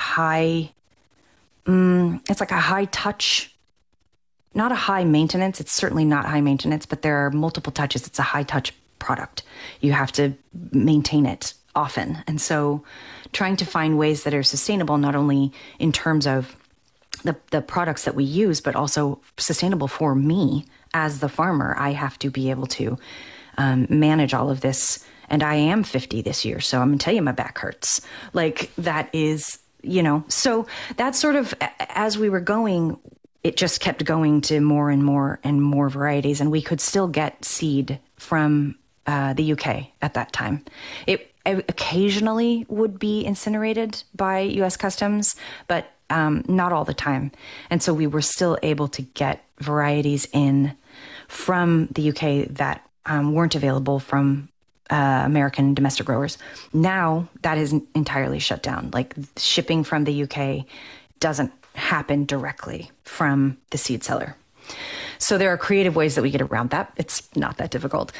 high, it's like a high touch, not a high maintenance. It's certainly not high maintenance, but there are multiple touches. It's a high touch product. You have to maintain it often. And so trying to find ways that are sustainable, not only in terms of the products that we use, but also sustainable for me as the farmer. I have to be able to manage all of this. And I am 50 this year, so I'm going to tell you my back hurts. Like that is, so that's sort of, as we were going, it just kept going to more and more varieties. And we could still get seed from the UK at that time. It occasionally would be incinerated by U.S. Customs, but not all the time. And so we were still able to get varieties in from the UK that weren't available from American domestic growers. Now that is entirely shut down. Like shipping from the UK doesn't happen directly from the seed seller. So there are creative ways that we get around that. It's not that difficult.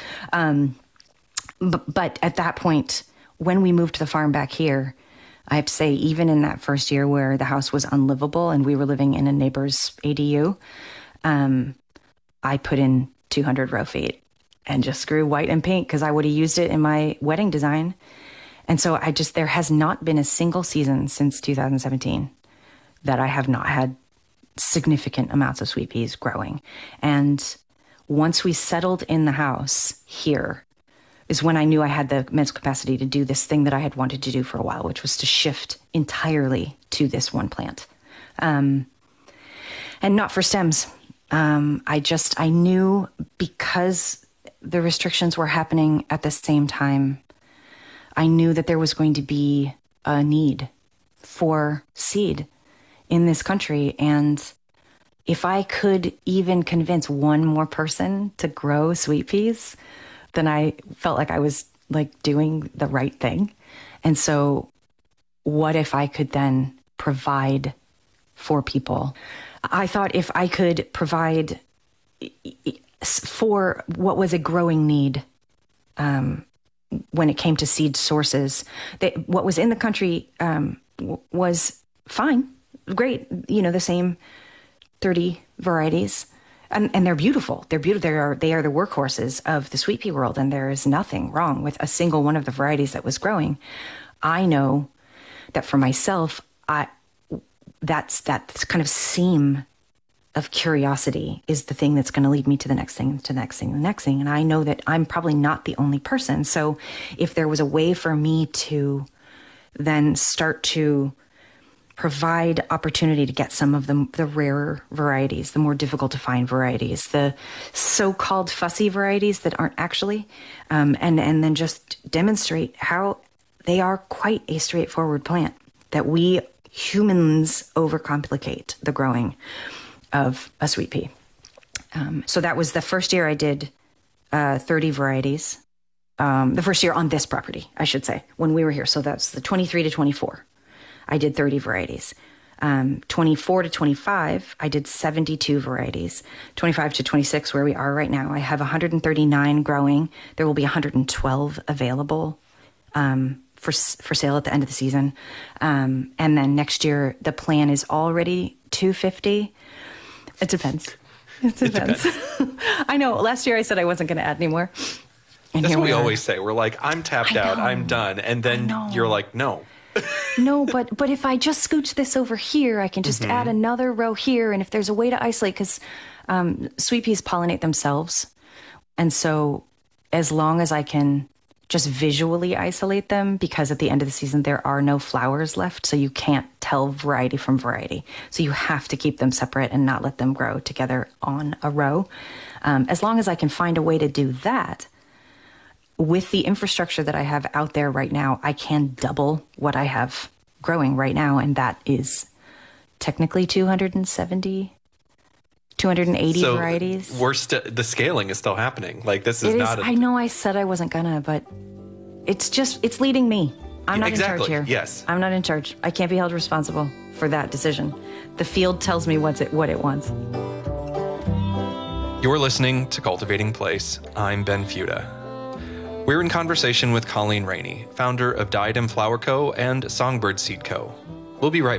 But at that point, when we moved the farm back here, I have to say, even in that first year where the house was unlivable and we were living in a neighbor's ADU, I put in 200 row feet and just grew white and pink because I would have used it in my wedding design. And so there has not been a single season since 2017 that I have not had significant amounts of sweet peas growing. And once we settled in the house here is when I knew I had the mental capacity to do this thing that I had wanted to do for a while, which was to shift entirely to this one plant. And not for stems. I knew, because the restrictions were happening at the same time, I knew that there was going to be a need for seed in this country. And if I could even convince one more person to grow sweet peas, then I felt like I was like doing the right thing. And so what if I could then provide for people? I thought if I could provide for what was a growing need when it came to seed sources, that what was in the country was fine, great, the same 30 varieties. And they're beautiful. They're beautiful. They are the workhorses of the sweet pea world, and there is nothing wrong with a single one of the varieties that was growing. I know that for myself, that's kind of seam of curiosity is the thing that's going to lead me to the next thing, to the next thing, the next thing. And I know that I'm probably not the only person. So if there was a way for me to then start to provide opportunity to get some of the rarer varieties, the more difficult to find varieties, the so-called fussy varieties that aren't actually, and then just demonstrate how they are quite a straightforward plant, that we humans overcomplicate the growing of a sweet pea. So that was the first year I did 30 varieties. The first year on this property, I should say, when we were here. So that's the 23 to 24. I did 30 varieties. 24 to 25, I did 72 varieties. 25 to 26, where we are right now, I have 139 growing. There will be 112 available for sale at the end of the season. And then next year, the plan is already 250. It depends. It depends. I know. Last year I said I wasn't going to add anymore. And that's what we always say. We're like, I'm tapped out. I'm done. And then you're like, no. No, but if I just scooch this over here, I can just add another row here. And if there's a way to isolate, because sweet peas pollinate themselves. And so as long as I can just visually isolate them, because at the end of the season, there are no flowers left. So you can't tell variety from variety. So you have to keep them separate and not let them grow together on a row. As long as I can find a way to do that, with the infrastructure that I have out there right now, I can double what I have growing right now. And that is technically 270, 280 varieties. The scaling is still happening. Like this is not. I know I said I wasn't gonna, but it's leading me. I'm not in charge here. Yes. I'm not in charge. I can't be held responsible for that decision. The field tells me what it wants. You're listening to Cultivating Place. I'm Ben Fuda. We're in conversation with Colleen Rainey, founder of Diadem Flower Co. and Songbird Seed Co. We'll be right back.